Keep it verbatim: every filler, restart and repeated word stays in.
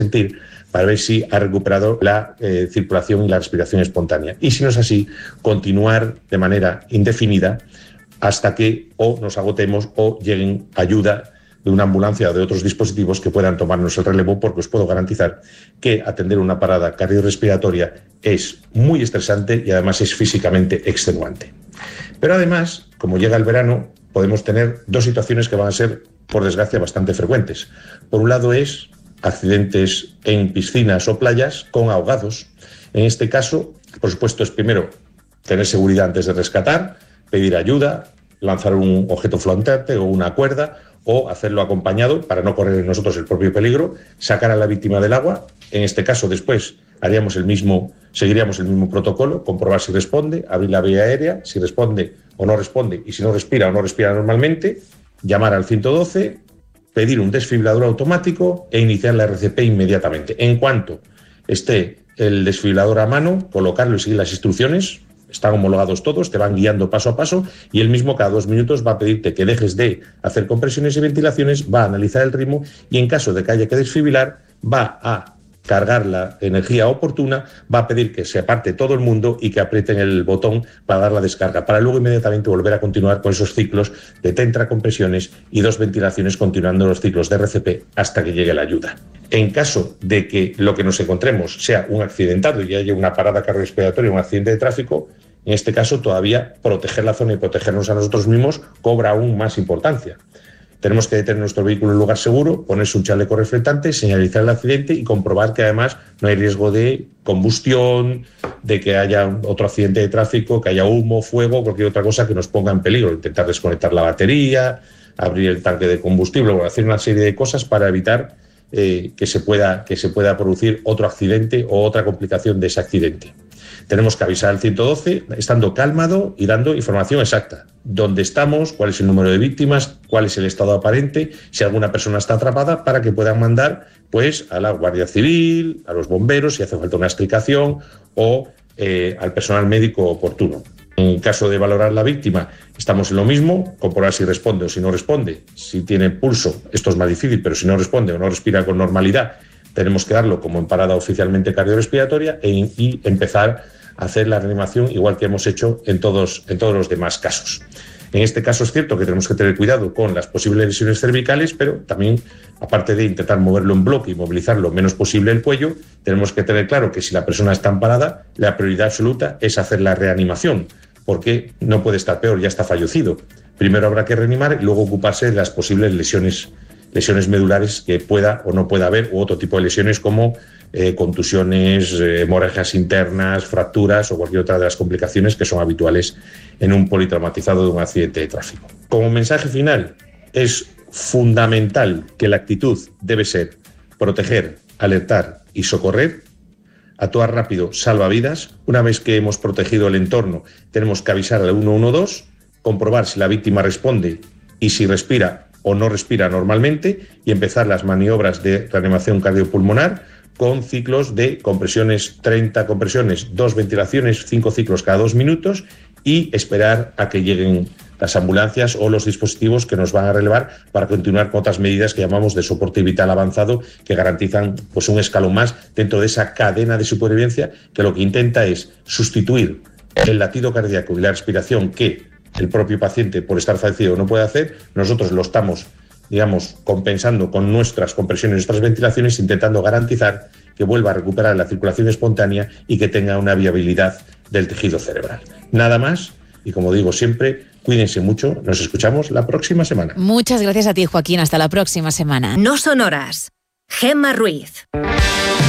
sentir para ver si ha recuperado la eh, circulación y la respiración espontánea. Y si no es así, continuar de manera indefinida hasta que o nos agotemos o lleguen ayuda de una ambulancia o de otros dispositivos que puedan tomarnos el relevo, porque os puedo garantizar que atender una parada cardiorrespiratoria es muy estresante y además es físicamente extenuante. Pero además, como llega el verano, podemos tener dos situaciones que van a ser, por desgracia, bastante frecuentes. Por un lado es accidentes en piscinas o playas con ahogados. En este caso, por supuesto, es primero tener seguridad antes de rescatar, pedir ayuda, lanzar un objeto flotante o una cuerda, o hacerlo acompañado para no correr nosotros el propio peligro, sacar a la víctima del agua. En este caso, después haríamos el mismo, seguiríamos el mismo protocolo, comprobar si responde, abrir la vía aérea, si responde o no responde, y si no respira o no respira normalmente, llamar al ciento doce, pedir un desfibrilador automático e iniciar la R C P inmediatamente. En cuanto esté el desfibrilador a mano, colocarlo y seguir las instrucciones. Están homologados todos, te van guiando paso a paso y él mismo cada dos minutos va a pedirte que dejes de hacer compresiones y ventilaciones, va a analizar el ritmo y en caso de que haya que desfibrilar va a cargar la energía oportuna, va a pedir que se aparte todo el mundo y que aprieten el botón para dar la descarga, para luego inmediatamente volver a continuar con esos ciclos de tetracompresiones y dos ventilaciones, continuando los ciclos de R C P hasta que llegue la ayuda. En caso de que lo que nos encontremos sea un accidentado y haya una parada cardiorrespiratoria, un accidente de tráfico, en este caso todavía proteger la zona y protegernos a nosotros mismos cobra aún más importancia. Tenemos que detener nuestro vehículo en un lugar seguro, ponerse un chaleco reflectante, señalizar el accidente y comprobar que además no hay riesgo de combustión, de que haya otro accidente de tráfico, que haya humo, fuego, cualquier otra cosa que nos ponga en peligro. Intentar desconectar la batería, abrir el tanque de combustible o hacer una serie de cosas para evitar eh, que se pueda, que se pueda producir otro accidente o otra complicación de ese accidente. Tenemos que avisar al ciento doce, estando calmado y dando información exacta. Dónde estamos, cuál es el número de víctimas, cuál es el estado aparente, si alguna persona está atrapada, para que puedan mandar pues, a la Guardia Civil, a los bomberos, si hace falta una explicación, o eh, al personal médico oportuno. En caso de valorar la víctima, estamos en lo mismo, comprobar si responde o si no responde. Si tiene pulso, esto es más difícil, pero si no responde o no respira con normalidad, tenemos que darlo como en parada oficialmente cardiorrespiratoria e, y empezar a hacer la reanimación igual que hemos hecho en todos, en todos los demás casos. En este caso es cierto que tenemos que tener cuidado con las posibles lesiones cervicales, pero también, aparte de intentar moverlo en bloque y movilizar lo menos posible el cuello, tenemos que tener claro que si la persona está amparada, la prioridad absoluta es hacer la reanimación, porque no puede estar peor, ya está fallecido. Primero habrá que reanimar y luego ocuparse de las posibles lesiones lesiones medulares que pueda o no pueda haber, u otro tipo de lesiones como eh, contusiones, eh, hemorragias internas, fracturas o cualquier otra de las complicaciones que son habituales en un politraumatizado de un accidente de tráfico. Como mensaje final, es fundamental que la actitud debe ser proteger, alertar y socorrer. Actuar rápido salva vidas. Una vez que hemos protegido el entorno, tenemos que avisar al uno uno dos, comprobar si la víctima responde y si respira o no respira normalmente y empezar las maniobras de reanimación cardiopulmonar con ciclos de compresiones, treinta compresiones, dos ventilaciones, cinco ciclos cada dos minutos y esperar a que lleguen las ambulancias o los dispositivos que nos van a relevar para continuar con otras medidas que llamamos de soporte vital avanzado que garantizan pues, un escalón más dentro de esa cadena de supervivencia que lo que intenta es sustituir el latido cardíaco y la respiración que el propio paciente, por estar fallecido, no puede hacer. Nosotros lo estamos, digamos, compensando con nuestras compresiones, nuestras ventilaciones, intentando garantizar que vuelva a recuperar la circulación espontánea y que tenga una viabilidad del tejido cerebral. Nada más, y como digo siempre, cuídense mucho, nos escuchamos la próxima semana. Muchas gracias a ti, Joaquín, hasta la próxima semana. No son horas. Gemma Ruiz.